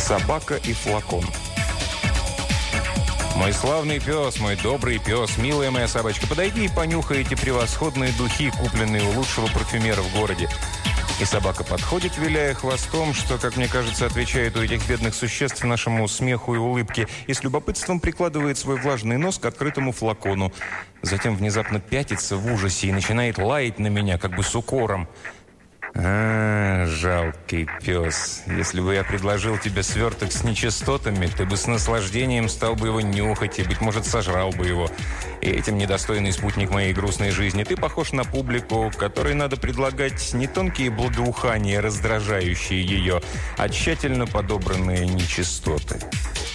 Собака и флакон. «Мой славный пес, мой добрый пес, милая моя собачка, подойди и понюхай эти превосходные духи, купленные у лучшего парфюмера в городе». И собака подходит, виляя хвостом, что, как мне кажется, отвечает у этих бедных существ нашему смеху и улыбке, и с любопытством прикладывает свой влажный нос к открытому флакону. Затем внезапно пятится в ужасе и начинает лаять на меня, как бы с укором. Жалкий пес. Если бы я предложил тебе сверток с нечистотами, ты бы с наслаждением стал бы его нюхать и, быть может, сожрал бы его. И этим недостойный спутник моей грустной жизни. Ты похож на публику, которой надо предлагать не тонкие благоухания, раздражающие ее, а тщательно подобранные нечистоты.